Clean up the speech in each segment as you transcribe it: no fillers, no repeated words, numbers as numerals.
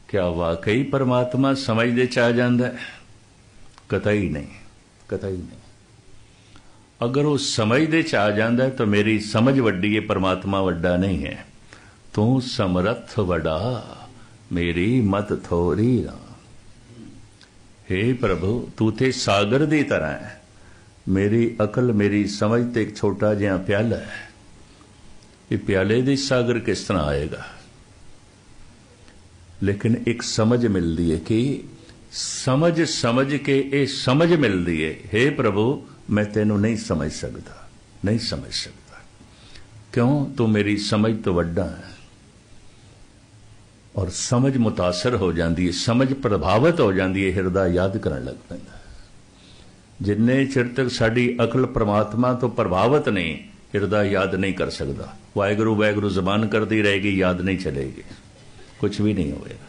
क्या वाकई परमात्मा समझदे च आ जांदा है? कतई नहीं, कतई नहीं। अगर वो समझदे च आ जांदा है तो मेरी समझ वड्डी है, परमात्मा वड्डा नहीं है। तू समरथ वड़ा, मेरी मत थोड़ी ना। हे प्रभु, तू ते सागर दी तरह है, मेरी अकल मेरी समझ ते एक छोटा जिहा प्याला है। ये प्याले दी सागर किस तरह आएगा? लेकिन एक समझ मिलती है कि समझ समझ के ये समझ मिलती है, हे प्रभु मैं तेनू नहीं समझ सकता, नहीं समझ सकता। क्यों? तू मेरी समझ तो वड्डा है। और समझ मुतासर हो जाती है, समझ प्रभावित हो जाती है, हिरदा याद करने लग पैंदा। जिन्ने चिर तक साड़ी अकल परमात्मा तो प्रभावित नहीं, हिरदा याद नहीं कर सकता। वाहिगुरु वाहिगुरु जबान करती रहेगी, याद नहीं चलेगी, कुछ भी नहीं होगा।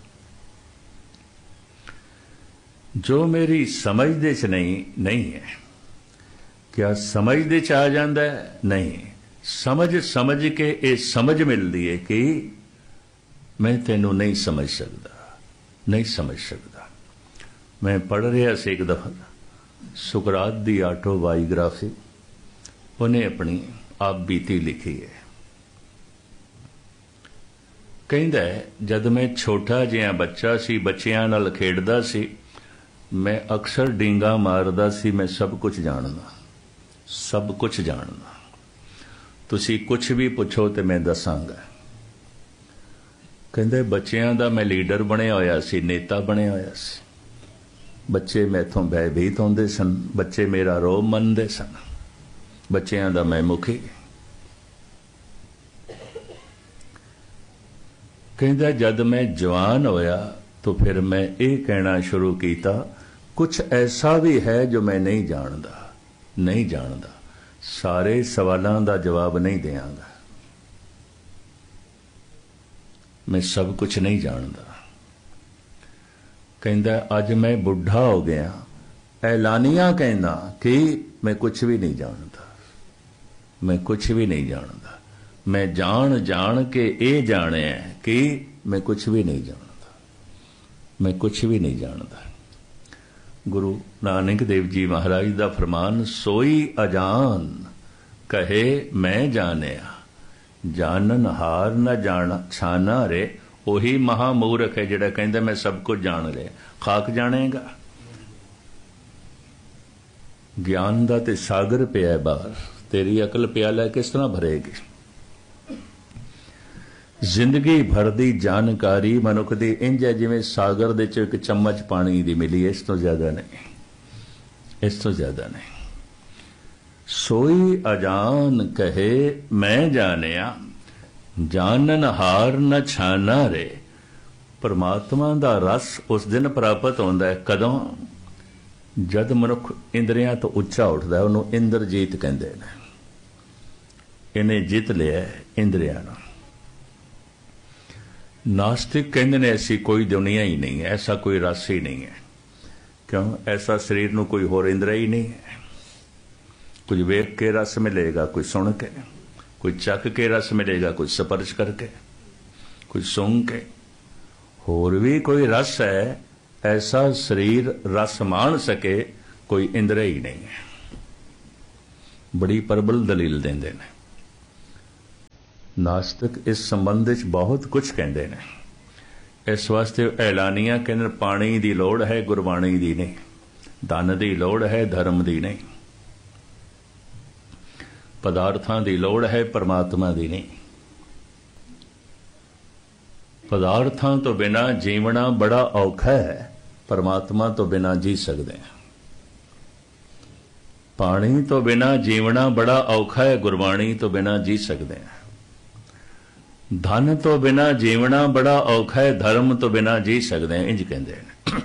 जो मेरी समझ दे च नहीं है, क्या समझ दे च आ जाता है? नहीं। समझ समझ के ये समझ मिलती है कि मैं तेनू नहीं समझ सकता, नहीं समझ सकता। मैं पढ़ रहा से एक दफा सुकरात की ऑटोबायोग्राफी, उन्हें अपनी आप बीती लिखी है। कहता है, जद मैं छोटा जिहा बच्चा सी, बच्चियां नाल खेडदा सी, मैं अक्सर डींगा मारदा सी, मैं सब कुछ जानदा, सब कुछ जानदा। तुसी कुछ भी पुछो तो मैं दसांगा। कहते बच्चियां दा मैं लीडर बनिया होया सी, नेता बनिया होया सी। बच्चे मैथों भयभीत होंदे सन, बच्चे मेरा रोब मनदे सन, बच्चियां दा मैं मुखी। कहता जद मैं जवान होया तो फिर मैं ये कहना शुरू किया, कुछ ऐसा भी है जो मैं नहीं जानता, नहीं जानता। सारे सवालों का जवाब नहीं देंगा, मैं सब कुछ नहीं जानता। कहता अज मैं बुढ़ा हो गया, ऐलानिया कहना कि मैं कुछ भी नहीं जानता, मैं कुछ भी नहीं जानता। मैं जान जान के ये जाने कि मैं कुछ भी नहीं जानता, मैं कुछ भी नहीं जानता। गुरु नानक देव जी महाराज का फरमान, सोई अजान कहे मैं जानिया, जानन हार न जाना छाना रे। वही महामूर्ख है जिहड़ा कहंदा मैं सब कुछ जान लिया। खाक जानेगा? ज्ञान दा ते सागर पिया है बाहर, तेरी अकल प्याला किस तरह भरेगी? जिंदगी भर दी जानकारी मनुख दी इंज है जिवें सागर दे च एक चम्मच पानी दी मिली, इस तो ज्यादा नहीं, इस तो ज्यादा नहीं। सोई अजान कहे मैं जानिया, जानन हार न छाना रे। परमात्मा दा रस उस दिन प्राप्त होंदा है कदों? जद मनुख इंद्रियां तो उच्चा उठदा है, उन्होंने इंद्रजीत कहंदे ने। इन्हें जित लिया इंद्रियां नूं। नास्तिक कहते ने ऐसी कोई दुनिया ही नहीं है, ऐसा कोई रस ही नहीं है। क्यों? ऐसा शरीर नूं कोई होर इंद्रिय ही नहीं है। कुछ वेख के रस मिलेगा, कोई सुन के, कोई चख के रस मिलेगा, कोई स्पर्श करके, कोई सूंघ के। होर भी कोई रस है, ऐसा शरीर रस मान सके कोई इंद्रिय ही नहीं है। बड़ी प्रबल दलील देंदे ने नास्तिक। इस संबंध च बहुत कुछ कहते हैं। इस वास्ते ऐलानिया कहते पानी की लोड़ है, गुरबाणी की नहीं। धन की लोड़ है, धर्म की नहीं। पदार्थां की लोड़ है, परमात्मा की नहीं। पदार्थां तो बिना जीवना बड़ा औखा है, परमात्मा तो बिना जी सकते हैं। पानी तो बिना जीवना बड़ा औखा है, गुरबाणी तो बिना जी सकते हैं। धन तो बिना जीवना बड़ा औखा है, धर्म तो बिना जी सकते हैं, इंज कहते हैं।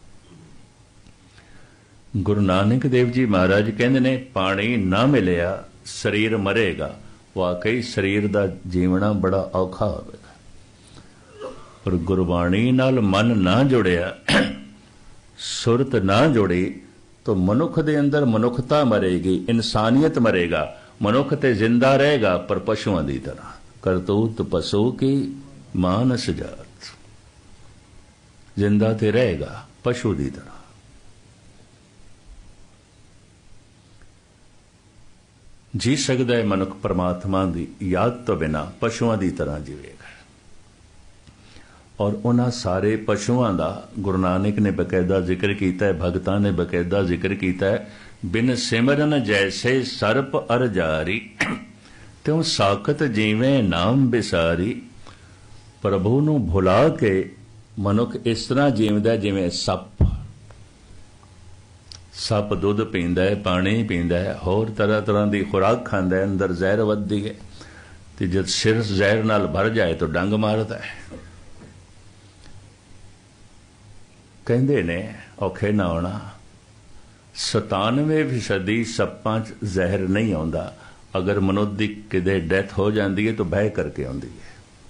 गुरु नानक देव जी महाराज कहते ने पानी ना मिलिया शरीर मरेगा। वाकई शरीर का जीवना बड़ा औखा होगा। और गुरबाणी नाल मन ना जुड़िया, सुरत ना जुड़ी तो मनुख दे अंदर मनुखता मरेगी, इंसानियत मरेगा। मनुख ते जिंदा रहेगा पर पशुओं की तरह। करतूत पशु की मानस जात। जिंदा तो रहेगा पशु की तरह। जी सकता है मनुख परमात्मा की याद तो बिना पशुओं की तरह जीवेगा। और उन्होंने सारे पशुओं का गुरु नानक ने बकायदा जिक्र किया है, भगतां ने बकायदा जिक्र किया है। बिन सिमरन जैसे सर्प अर जारी, त्यों साकत जीवें नाम बिसारी। प्रभु नूं भुला के मनुख इस तरह जीवदा जिवें सप। सप दुध पींदा है, पानी पींदा है, होर तरह तरह की खुराक खांदा है, अंदर जहर वधदी है, ते जब सिर जहर नाल भर जाए तो डंग मारदा है। कहंदे ने औखे ना होना 97% सप्पां च जहर नहीं आउंदा। अगर मनुष्य की किते डेथ हो जाती है तो बह करके आउंदी है।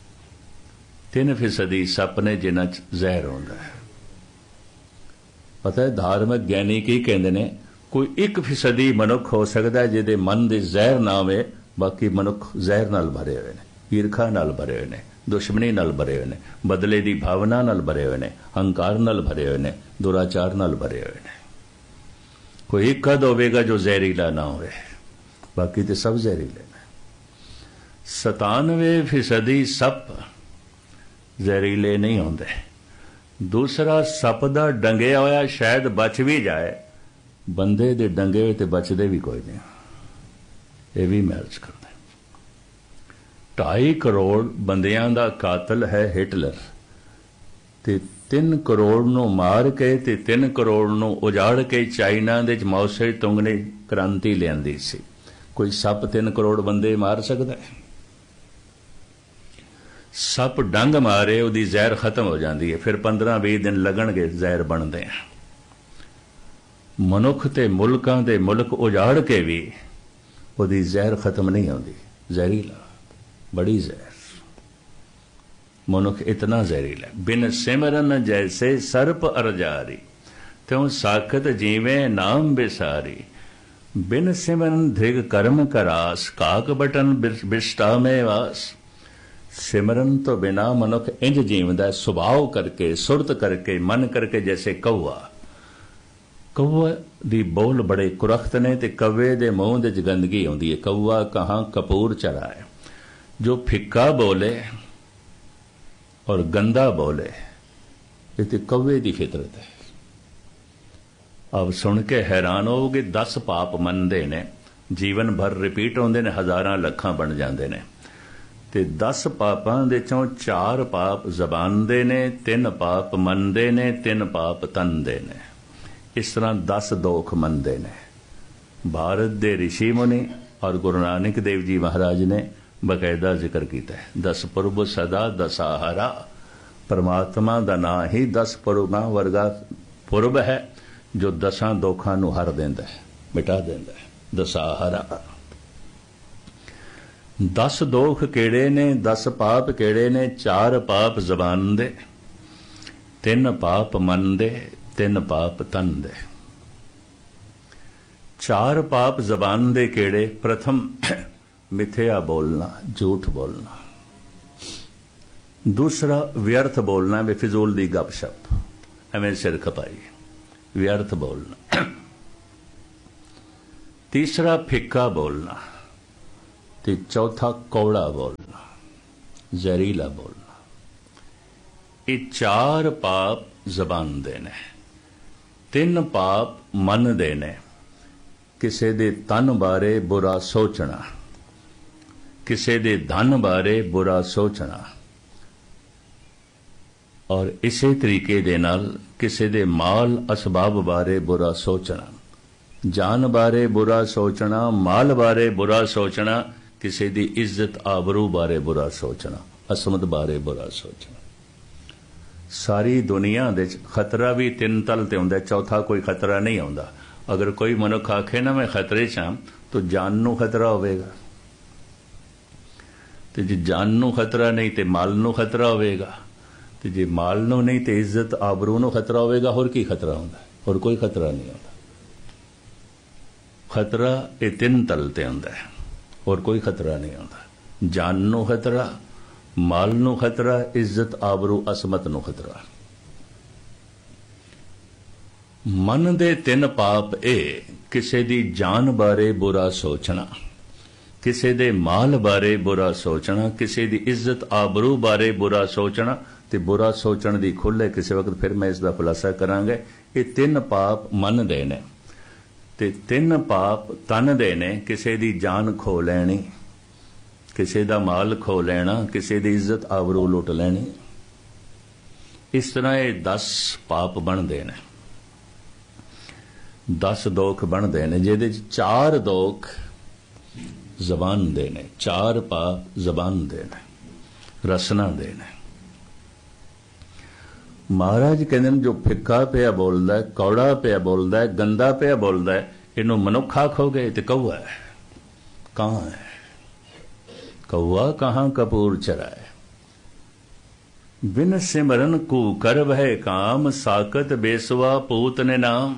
3% सप ने जिन्हां च जहर आउंदा है। पता है धार्मिक ज्ञानी की कहते ने कोई 1% मनुख हो सकता है जिहदे मन दे जहर ना आवे, बाकी मनुख जहर नाल भरे हुए ने, ईरखा नाल भरे हुए ने, दुश्मनी नाल भरे हुए ने, बदले की भावना नाल भरे हुए ने, हंकार नाल भरे हुए ने, दुराचार नाल भरे हुए ने। कोई एक कद होवेगा जो जहरीला ना होवे, बाकी तो सब जहरीले ने। 97% सप जहरीले नहीं होंदे। दूसरा सप दा डंगिया होया शायद बच भी जाए, बंदे दे डंगे हुए ते बचदे भी कोई नहीं। ये भी मैच करते। 2.5 करोड़ बंदियां दा कातल है हिटलर, ते 3 करोड़ नूं मार के ते 3 करोड़ नूं उजाड़ के चाइना दे माओ से तुंग ने क्रांति लियांदी सी। कोई सप 3 करोड़ बंदे मार सकता है? सप डंग मारे उहदी जहर खत्म हो जाती है, फिर 15-20 दिन लगणगे जहर बनते हैं। मनुख ते मुल्कां दे मुल्क उजाड़ के भी उहदी जहर खत्म नहीं होती। जहरीला, बड़ी जहर। मनुख इतना जहरीला। बिन सिमरन जैसे सर्प अरजारी, त्यों साखत जीवें नाम बिसारी। बिन सिमरन धृग कर्म करास, काक बटन बिष्टा में वास। सिमरन तो बिना मनुख इंज जीवदा सुभाव करके, सुरत करके, मन करके, जैसे कौआ। कौआ दी बोल बड़े कुरख्त ने, ते कौवे दे मूंह दे गंदगी आउंदी है। कौआ कहाँ कपूर चरा है। जो फिक्का बोले और गंदा बोले, ये तो कौवे दी फितरत है। अब सुन के हैरान होगे। 10 पाप मनते ने, जीवन भर रिपीट होंदे ने, हज़ारां लखां बन जाते ने। ते 10 पापां दे चों 4 पाप जबान दे ने, 3 पाप मन दे ने, 3 पाप तन दे ने। इस तरह 10 दोख मनते ने। भारत दे ऋषि मुनि और गुरु नानक देव जी महाराज ने बकायदा जिक्र किया है। 10 पुरब सदा दसाहरा। परमात्मा का नाम ही 10 पुरबां वर्गा पुरब है, जो 10 दोखां नूं हर देंदा है, मिटा देंदा है। दसाहरा। 10 दोख केड़े ने, 10 पाप केड़े ने? 4 पाप जबान दे, 3 पाप मन दे, 3 पाप तन दे। 4 पाप जबान दे केड़े? प्रथम मिथ्या बोलना, झूठ बोलना। दूसरा व्यर्थ बोलना, बेफिजूल दी गपशप, एवें सिर खपाई, व्यर्थ बोलना। तीसरा फिक्का बोलना, ते चौथा कौड़ा बोलना, जहरीला बोलना। ये 4 पाप जबान दे ने, 3 पाप मन दे ने। किसे दे तन बारे बुरा सोचना, किसे दे धन बारे बुरा सोचना, और इसे तरीके दे नाल किसे दे माल असबाब बारे बुरा सोचना। जान बारे बुरा सोचना, माल बारे बुरा सोचना, किसी दी इज्जत आबरू बारे बुरा सोचना, असमत बारे बुरा सोचना। सारी दुनिया दे खतरा भी 3 तल ते हुंदा, चौथा कोई खतरा नहीं आउंदा। अगर कोई मनुख आखे ना मैं खतरे च हां, तो जान नूं खतरा होवेगा, ते जे जान नूं खतरा नहीं ते माल नूं खतरा होवेगा, ते जे माल नूं नहीं ते इज्जत आबरू नूं खतरा होवेगा। होर की खतरा हुंदा? होर कोई खतरा नहीं होंदा। खतरा ये 3 तल ते हुंदा है, और कोई खतरा नहीं होंदा। जान नूं खतरा, माल नूं खतरा, इज्जत आबरू असमत नूं खतरा। मन दे तीन पाप ए किसी दी जान बारे बुरा सोचना, किसी दे माल बारे बुरा सोचना, किसी दी इज्जत आबरू बारे बुरा सोचना ते बुरा सोचण दी खुले किसी वक्त फिर मैं इसका खुलासा करांगे। ये तीन पाप मन दे ने ते तीन पाप तन दे ने। किसी दी जान खो लैनी, किसी दा माल खो लेना, किसी दी इज्जत आबरू लुट लैनी। इस तरह ये 10 पाप बनते हैं, 10 दोख बनते हैं, जिहदे 4 दोख जबान दे ने, 4 पाप जबान दे ने, रसना दे ने। महाराज कहते हैं जो फिक्का पिया बोलता है, कौड़ा पिया बोलता है, गंदा पिया बोलता है, इनू मनुख आखोगे तो कौआ है। कहाँ है कौआ, कहाँ कपूर चराए। बिन सिमरन को कर वह काम, साकत बेसवा पूत ने नाम।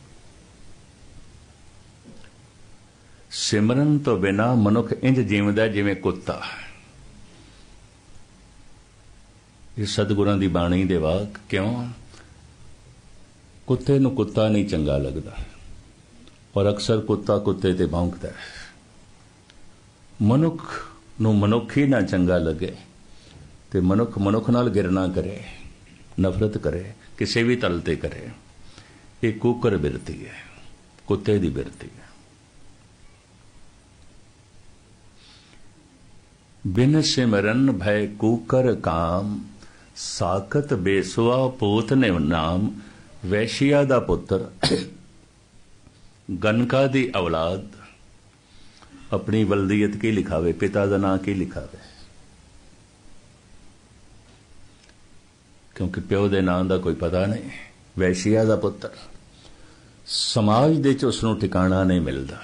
सिमरन तो बिना मनुख इंज जीवदा जिवें कुत्ता। ये सतगुरां दी बाणी दे वाक। क्यों? कुत्ते नूं कुत्ता नहीं चंगा लगदा, पर अक्सर कुत्ता कुत्ते ते भौंकदा है। मनुख नूं मनुख ही ना चंगा लगे ते मनुख मनुख नाल गिरना करे, नफरत करे, किसी भी तल ते करे। ये कूकर बिरती है, कुत्ते दी बिरती है। बिन सिमरन भय कूकर काम, साकत बेसुआ पूत ने नाम। वैशिया दा पुत्र, गनका दी औलाद अपनी वल्दियत की लिखावे, पिता दा नां की लिखावे, क्योंकि प्यो दे नां दा कोई पता नहीं। वैशिया दा पुत्र, समाज दे च उसनूं ठिकाना नहीं मिलता,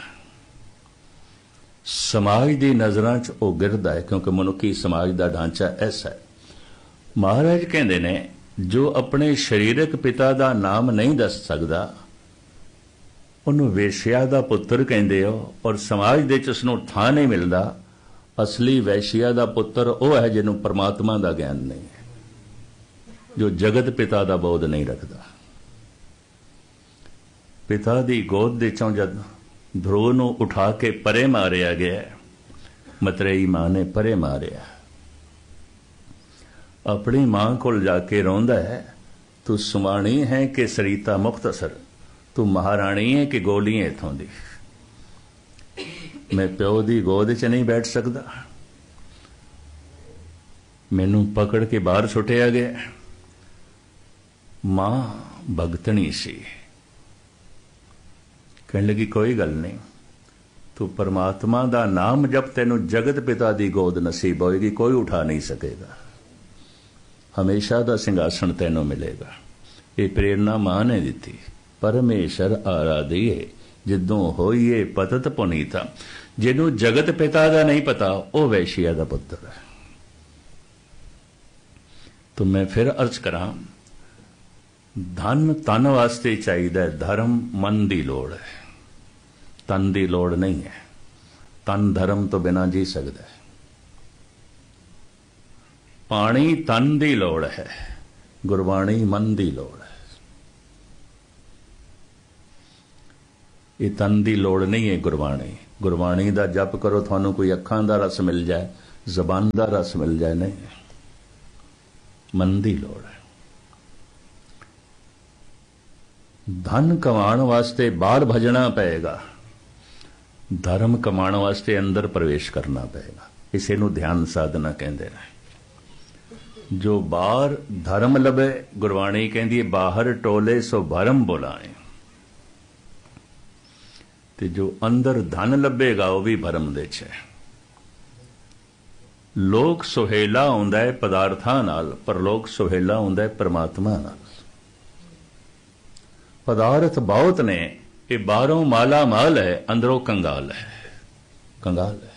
समाज दी नज़रां च वो गिरदा है, क्योंकि मनुखी समाज दा ढांचा ऐसा है। महाराज कहते ने जो अपने शरीरक पिता दा नाम नहीं दस सकदा, उन्होंने वेश्या दा पुत्र कहते हो, और समाज दे च उसनूं थां नहीं मिलता। असली वैश्या दा पुत्र वो है जिन्हों परमात्मा दा ज्ञान नहीं है, जो जगत पिता दा बोध नहीं रखता। पिता दी गोद दे चों जद ध्रुव नूं उठा के परे मारिया गया, मतरेई मां ने परे मारिया, अपनी मां कोल जाके रोंदा है, तू सुमाणी है कि सरीता मुख्तसर, तू महाराणी है कि गोली है इथों दी। मैं प्यो दी गोद च नहीं बैठ सकता, मैनू पकड़ के बाहर सुटिया गया। मां भगतनी सी, कहने लगी कोई गल नहीं, तू परमात्मा दा नाम जब तेनू जगत पिता दी गोद नसीब होएगी, कोई उठा नहीं सकेगा, हमेशा दा सिंघासन तेनू मिलेगा। ये प्रेरणा मां ने दी। परमेश्वर आराधिए जिदों होइए पतत पुनीता। जिन्हों जगत पिता दा नहीं पता, वो वैश्या दा पुत्र है। तो मैं फिर अर्ज करा, धन तन वास्ते चाहिए, धर्म मन की लोड़ है, तन की लोड़ नहीं है। तन धर्म तो बिना जी सकता है। पानी तन की लोड़ है, गुरबाणी मन की लोड़ है। ये तन की लोड़ नहीं है गुरबाणी। गुरबाणी का जप करो, थानू कोई अखां का रस मिल जाए, जबान का रस मिल जाए, नहीं, मन की लोड़ है। धन कमाण वास्ते बाहर भजना पएगा, धर्म कमाण वास्ते अंदर प्रवेश करना पएगा। इसे नू ध्यान साधना कहते हैं। जो बाहर धर्म लभे, गुरबाणी कहती है बाहर टोले सो भरम बुलाए, ते जो अंदर धन लभेगा वह भी भरम दे च है। लोक सुहेला हुंदा है पदार्थां नाल, पर लोक सुहेला हुंदा है परमात्मा नाल। पदार्थ बहुत ने, ये बाहरों माला माल है, अंदरों कंगाल है, कंगाल है।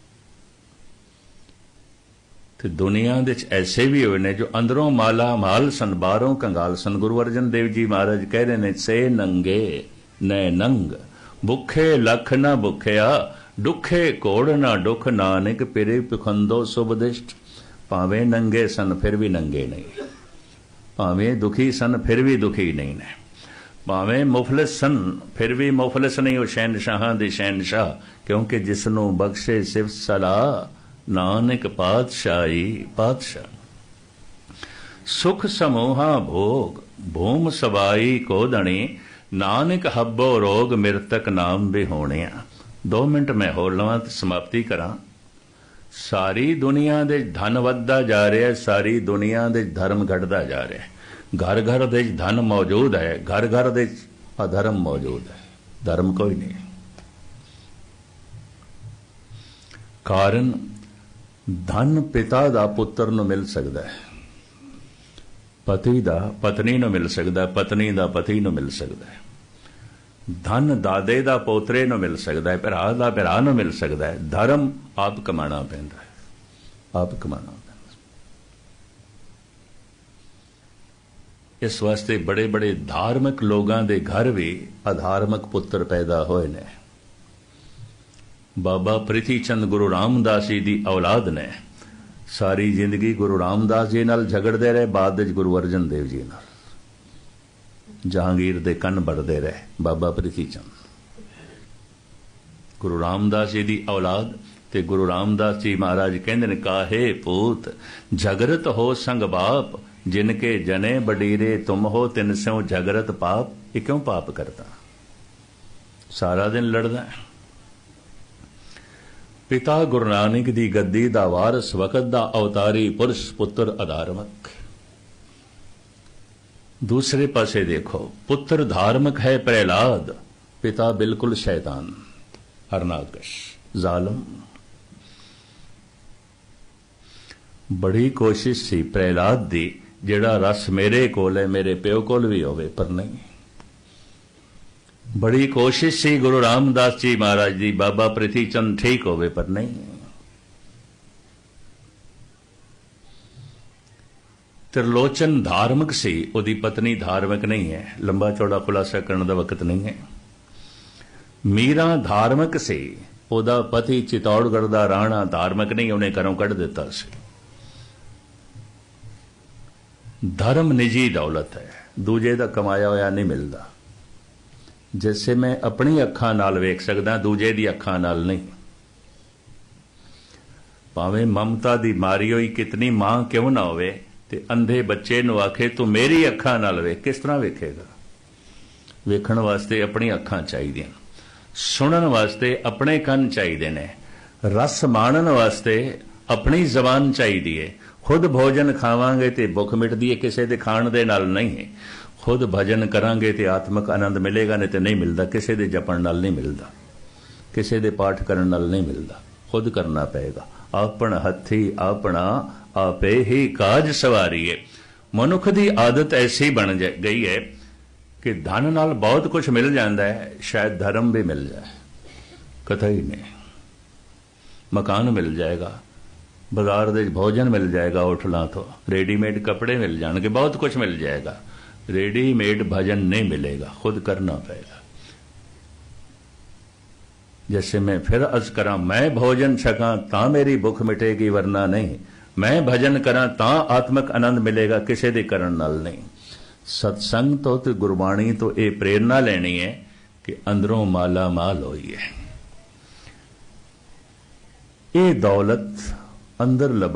तो दुनिया दे ऐसे भी हुए ने जो अंदरों माला माल सन, बाहरों कंगाल सन। गुरु अर्जन देव जी महाराज कह रहे ने, से नंगे न नंग, भुखे लख न भुखिया, दुखे कोड़ ना दुख, नानक पिरे पिखंदो सुबदिष्ट। भावे नंगे सन फिर भी नंगे नहीं, भावे दुखी सन फिर भी दुखी नहीं ने। भावें मुफलिस सन फिर भी मुफलिस नहीं वो शहनशाहां दे शहनशाह, क्योंकि जिसनों बख्शे सिफ सलाह नानक पातशाही पातशाह। सुख समूहा भोग भूम सबाई को दणी, नानक हब्बो रोग मृतक नाम भी होने। 2 मिनट मैं होर लवां ते समाप्ति करा। सारी दुनिया दे धन वधदा जा रहा है, सारी दुनिया दे धर्म घटदा जा रहा है। घर घर दे धन मौजूद है, घर घर दे अधर्म मौजूद है, धर्म कोई नहीं। कारण धन पिता दा पुत्र नूं मिल सकता है, पति दा पत्नी नूं मिल सकता है, पत्नी दा पति नूं मिल सकता है। धन दादे दा पोतरे नूं मिल सकता है, भरा दा भरा नूं मिल सकता है। धर्म आप कमाना पैंदा है, आप कमाना पैंदा। इस वास्ते बड़े बड़े धार्मिक लोगों के घर भी अधार्मिक पुत्र पैदा होए ने। बाबा प्रीति चंद गुरु रामदास जी की औलाद ने सारी जिंदगी गुरु रामदास जी नाल झगड़ते रहे, बाद विच गुरु अर्जन देव जी नाल जहांगीर दे कन बढ़ते रहे। बाबा प्रीति चंद गुरु रामदास जी की औलाद ते गुरु रामदास जी महाराज कहंदे ने, काहे पूत झगरत हो संग बाप, जिनके जने बडीरे तुम हो तिन स्यों झगरत पाप। ये क्यों पाप करता, सारा दिन लड़दा है। पिता गुरु नानक दी गद्दी दा वारस वकत दा अवतारी पुरुष पुत्र अधार्मिक। दूसरे पासे देखो, पुत्र धार्मिक है प्रहलाद, पिता बिल्कुल शैतान हरनाकश जालम। बड़ी कोशिश सी प्रहलाद दी जिहड़ा रस मेरे कोल है मेरे प्यो कोल भी होवे, पर नहीं। बड़ी कोशिश सी गुरु रामदास जी महाराज दी बाबा प्रीति चंद ठीक होवे, पर नहीं। त्रिलोचन धार्मिक सी, उहदी पत्नी धार्मिक नहीं है। लंबा चौड़ा खुलासा करने का वक्त नहीं है। मीरा धार्मिक सी, उहदा पति चित्तौड़गढ़ दा राणा धार्मिक नहीं, उन्हें घरों कढ़ दिता सी। धर्म निजी दौलत है, दूजे दा कमाया होया नहीं मिलता। जैसे मैं अपनी अखां नाल वेख सकदा, दूजे दी अखां नाल नहीं। भावें ममता दी मारी होई कितनी मां क्यों ना होवे, ते अंधे बच्चे नूं आखे तू मेरी अखां नाल वेख, किस तरह वेखेगा। वेखण वास्ते अपनी अखां चाहिए, सुनन वास्ते अपने कन चाहिए ने, रस माणन वास्ते अपनी जबान चाहिए। खुद भोजन खावांगे तो भुख मिटदी है, किसी दे खाण दे नाल नहीं है। खुद भजन करांगे तो आत्मक आनंद मिलेगा, नहीं तो नहीं मिलता। किसी दे जपण नाल नहीं मिलता, किसी दे पाठ करन नाल नहीं मिलता। खुद करना पएगा। आपन हथी अपना आपे ही काज सवारीए। मनुख की आदत ऐसी बन गई है कि धन नाल बहुत कुछ मिल जाता है, शायद धर्म भी मिल जाए, कतई नहीं। मकान मिल जाएगा, बाजार दे भोजन मिल जाएगा, होटलों तो रेडीमेड कपड़े मिल जाएंगे, बहुत कुछ मिल जाएगा। रेडीमेड भजन नहीं मिलेगा, खुद करना पड़ेगा। जैसे मैं फिर अर्ज करा, मैं भोजन छका ता मेरी भुख मिटेगी, वरना नहीं। मैं भजन करा ता आत्मक आनंद मिलेगा, किसी दे करन नाल नहीं। सत्संग तो ते गुरबाणी तो ये प्रेरणा लेनी है कि अंदरों माला माल होइए। ये दौलत अंदर लभ